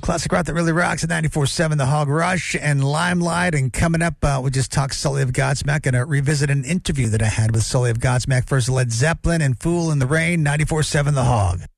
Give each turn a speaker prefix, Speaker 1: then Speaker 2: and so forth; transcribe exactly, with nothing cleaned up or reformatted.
Speaker 1: Classic rock that really rocks at ninety-four point seven The Hog Rush and Limelight. And coming up, uh, we just talked Sully of Godsmack. Going to revisit an interview that I had with Sully of Godsmack. First, Led Zeppelin and Fool in the Rain, ninety-four point seven The Hog.